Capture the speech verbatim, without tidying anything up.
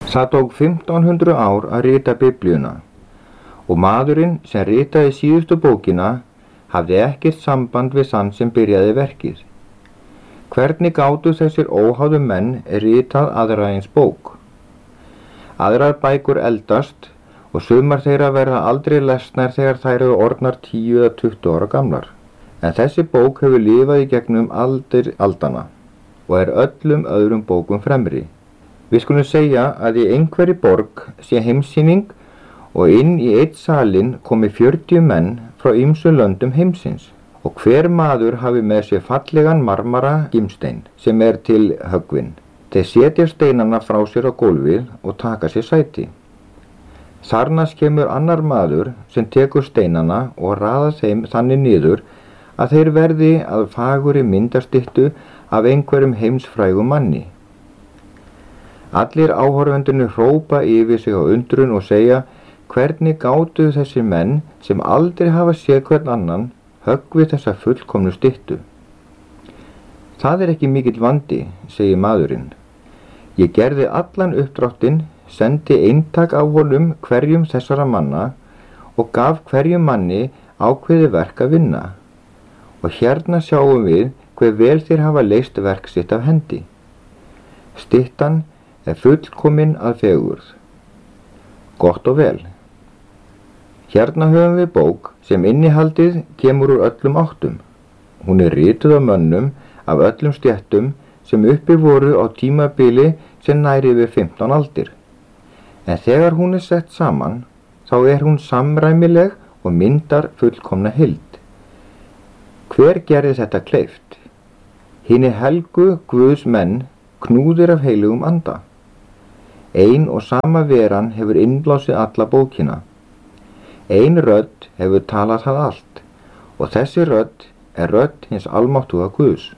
Það tók fimmtán hundruð ár að rita Biblíuna og maðurinn sem ritaði síðustu bókina hafði ekkert samband við þann sem byrjaði verkið. Hvernig gátu þessir óháðu menn ritað aðra eins bók? Aðrar bækur eldast og sumar þeirra verða aldrei lesnar þegar þær eru orðnar tíu eða tuttugu ára gamlar. En þessi bók hefur lifað í gegnum aldir aldana og er öllum öðrum bókum fremri. Við skulum segja að í einhverri borg sé heimssýning og inn í einn salinn komi fjörutíu menn frá ýmsum löndum heimsins og hver maður hafi með sér fallegan marmara gimstein sem er til höggvinn. Þeir setja steinana frá sér á gólfið og taka sér sæti. Þarna kemur annar maður sem tekur steinana og raðar þeim þannig niður að þeir verði að fagurri myndastyttu af einhverjum heimsfrægum manni. Allir áhorfendurnir hrópa yfir sig á undrun og segja: hvernig gátu þessir menn sem aldrei hafa séð hvern annan höggvið þessa fullkomnu styttu? Það er ekki mikill vandi, segir maðurinn. Ég gerði allan uppdráttinn, sendi eintak af honum hverjum þessara manna og gaf hverjum manni ákveðið verk að vinna. Og hérna sjáum við hve vel þeir hafa leyst verk sitt af hendi. Styttan er fullkomin að fegurð. Gott og vel. Hérna höfum við bók sem innihaldið kemur úr öllum áttum. Hún er rituð af mönnum af öllum stéttum sem uppi voru á tímabili sem næri yfir fimmtán aldir. En þegar hún er sett saman, þá er hún samræmileg og myndar fullkomna heild. Hver gerði þetta kleift? Hinir helgu Guðs menn, knúðir af heilugum anda. Ein og sama veran hefur innblásið alla bókina. Ein rödd hefur talað það allt og þessi rödd er rödd hins almáttuga Guðs.